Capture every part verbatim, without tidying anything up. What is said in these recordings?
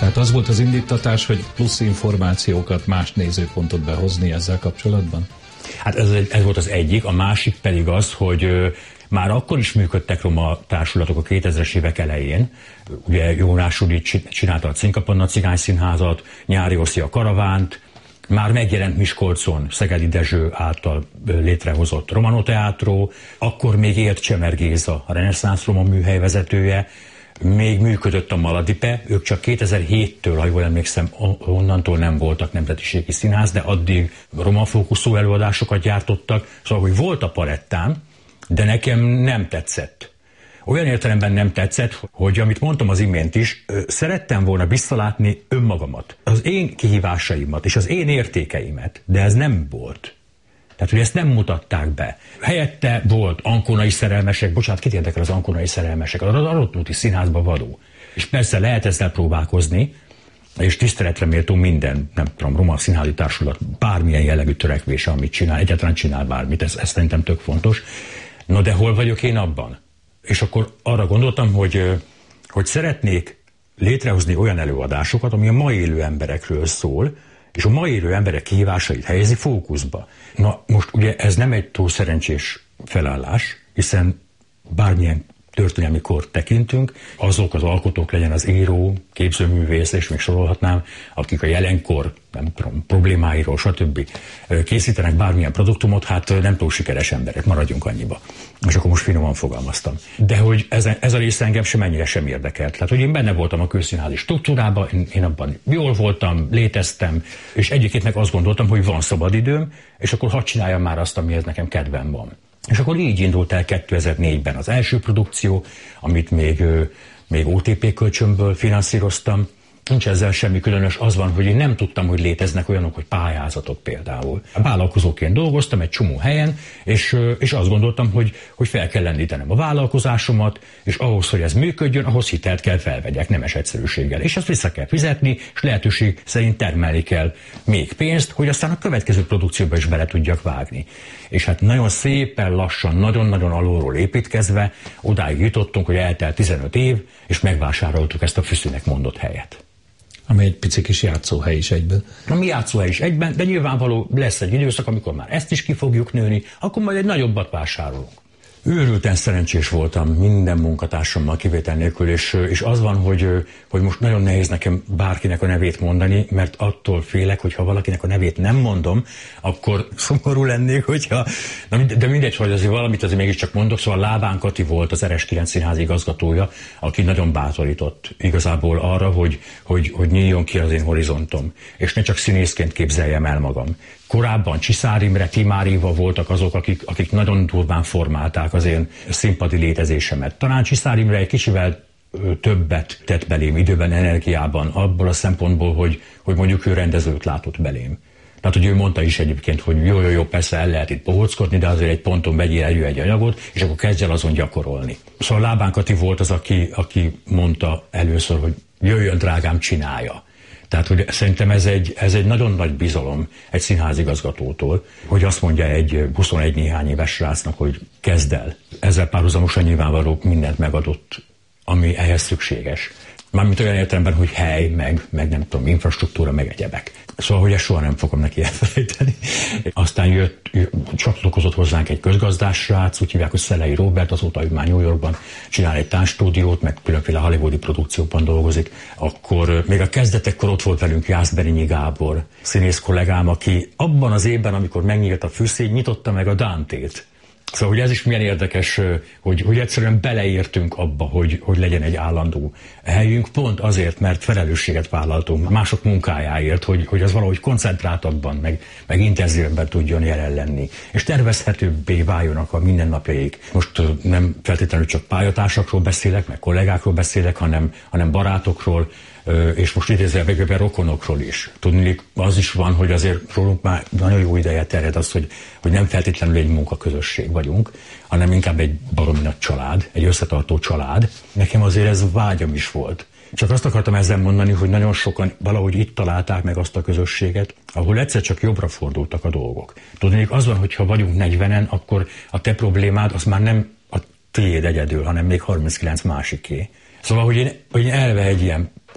Tehát az volt az indítatás, hogy plusz információkat, más nézőpontot behozni ezzel kapcsolatban? Hát ez, ez volt az egyik, a másik pedig az, hogy ö, már akkor is működtek roma társulatok a kétezres évek elején. Ugye Jónás Rudi csinálta a Cinkapanna Cigányszínházat, Nyári Oszi a Karavánt, már megjelent Miskolcon Szegedi Dezső által létrehozott Romano Teátró, akkor még élt Csemer Géza, a reneszánsz roma műhely vezetője, még működött a Maladipe, ők csak kétezer-héttől, ha jól emlékszem, onnantól nem voltak nemzetiségi színház, de addig roma fókuszú előadásokat gyártottak, szóval, hogy volt a palettán, de nekem nem tetszett. Olyan értelemben nem tetszett, hogy amit mondtam az imént is, szerettem volna visszalátni önmagamat, az én kihívásaimat és az én értékeimet, de ez nem volt. Tehát, hogy ezt nem mutatták be. Helyette volt ankonai szerelmesek, bocsánat, kit érdekel az ankonai szerelmesek, az Arotúti Színházba való. És persze lehet ezzel próbálkozni, és tiszteletre méltó minden, nem tudom, roma színházi társulat bármilyen jellegű törekvése, amit csinál, egyáltalán csinál bármit, ez, ez szerintem tök fontos. No, de hol vagyok én abban? És akkor arra gondoltam, hogy, hogy szeretnék létrehozni olyan előadásokat, ami a ma élő emberekről szól, és a ma élő emberek kihívásait helyezi fókuszba. Na most ugye ez nem egy túl szerencsés felállás, hiszen bármilyen történelmi kort tekintünk, azok az alkotók, legyen az író, képzőművész, és még sorolhatnám, akik a jelenkor, nem tudom, problémáiról, stb. Készítenek bármilyen produktumot, hát nem túl sikeres emberek, maradjunk annyiba. És akkor most finoman fogalmaztam. De hogy ez, ez a része engem sem ennyire sem érdekelt. Tehát, hogy én benne voltam a közszínházi struktúrában, én, én abban jól voltam, léteztem, és egyébként meg azt gondoltam, hogy van szabadidőm, és akkor hadd csináljam már azt, amihez nekem kedvem van. És akkor így indult el kétezer-négyben az első produkció, amit még, még o té pé kölcsönből finanszíroztam. Nincs ezzel semmi különös, az van, hogy én nem tudtam, hogy léteznek olyanok, hogy pályázatok például. Vállalkozóként dolgoztam egy csomó helyen, és, és azt gondoltam, hogy, hogy fel kell lendítenem a vállalkozásomat, és ahhoz, hogy ez működjön, ahhoz hitelt kell felvegyek, nemes egyszerűséggel. És ezt vissza kell fizetni, és lehetőség szerint termelni kell még pénzt, hogy aztán a következő produkcióba is bele tudjak vágni. És hát nagyon szépen lassan, nagyon-nagyon alulról építkezve odáig jutottunk, hogy eltelt tizenöt év, és megvásároltuk ezt a Füszűnek mondott helyet. Ami egy pici kis játszóhely is egyben. A mi játszóhely is egyben, de nyilvánvaló lesz egy időszak, amikor már ezt is ki fogjuk nőni, akkor majd egy nagyobbat vásárolunk. Őrülten szerencsés voltam minden munkatársammal kivétel nélkül, és, és az van, hogy, hogy most nagyon nehéz nekem bárkinek a nevét mondani, mert attól félek, hogy ha valakinek a nevét nem mondom, akkor szomorú lennék, hogyha... Na, de mindegy, hogy azért valamit azért mégiscsak mondok, szóval Lábán Kati volt az er es kilenc színház igazgatója, aki nagyon bátorított igazából arra, hogy, hogy, hogy nyíljon ki az én horizontom, és ne csak színészként képzeljem el magam. Korábban Csiszár Imre, Timár Éva voltak azok, akik, akik nagyon durván formálták az én színpadi létezésemet. Talán Csiszár Imre egy kicsivel többet tett belém időben, energiában, abból a szempontból, hogy, hogy mondjuk ő rendezőt látott belém. Tehát, hogy ő mondta is egyébként, hogy jó, jó, jó, persze el lehet itt bohóckodni, de azért egy ponton vegyél elő egy anyagot, és akkor kezdj el azon gyakorolni. Szóval Lábán Kati volt az, aki, aki mondta először, hogy jöjjön, drágám, csinálja. Tehát, hogy szerintem ez egy, ez egy nagyon nagy bizalom egy színházigazgatótól, hogy azt mondja egy huszonegy néhány éves srácnak, hogy kezd el. Ezzel párhuzamosan nyilvánvaló mindent megadott, ami ehhez szükséges. Mármint olyan értelemben, hogy hely, meg, meg nem tudom, infrastruktúra, meg egyebek. Szóval, hogy ezt soha nem fogom neki elfelejteni. Aztán jött, csatlakozott hozzánk egy közgazdás srác, úgy hívják, hogy Szelei Róbert, azóta ő már New Yorkban csinál egy táncstúdiót, meg különféle hollywoodi produkcióban dolgozik. Akkor még a kezdetekkor ott volt velünk Jászberényi Gábor, színész kollégám, aki abban az évben, amikor megnyílt a Füszé, nyitotta meg a Dantét. Szóval, hogy ez is milyen érdekes, hogy, hogy egyszerűen beleértünk abba, hogy, hogy legyen egy állandó helyünk, pont azért, mert felelősséget vállaltunk mások munkájáért, hogy, hogy az valahogy koncentráltabban, meg, meg intenzívebben tudjon jelen lenni. És tervezhetőbbé váljonak a mindennapjaik. Most nem feltétlenül csak pályatársakról beszélek, meg kollégákról beszélek, hanem, hanem barátokról, és most idézőjelben rokonokról is. Tudni, az is van, hogy azért rólunk már nagyon jó ideje terjed az, hogy, hogy nem feltétlenül egy munkaközösség vagyunk, hanem inkább egy baromi nagy család, egy összetartó család. Nekem azért ez vágyam is volt. Csak azt akartam ezzel mondani, hogy nagyon sokan valahogy itt találták meg azt a közösséget, ahol egyszer csak jobbra fordultak a dolgok. Tudni, az van, hogy ha vagyunk negyvenen, akkor a te problémád az már nem a tiéd egyedül, hanem még harminckilenc másiké. Szóval, hogy én, hogy én elve egy ilyen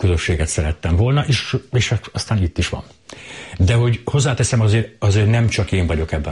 közösséget szerettem volna, és, és aztán itt is van. De hogy hozzáteszem, azért, azért nem csak én vagyok ebben